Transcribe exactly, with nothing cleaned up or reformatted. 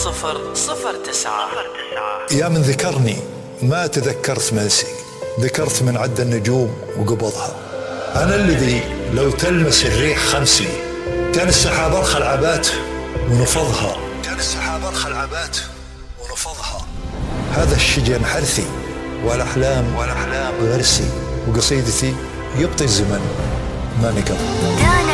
صفر صفر تسعة. يا من ذكرني ما تذكرت منسي، ذكرت من عد النجوم وقبضها. أنا الذي لو تلمس الريح خمسي، كان السحاب أرخى العبات ونفضها، كان السحاب أرخى العبات ونفضها. هذا الشجن حرثي والأحلام والأحلام غرسي، وقصيدتي يبطي الزمن ما نقض.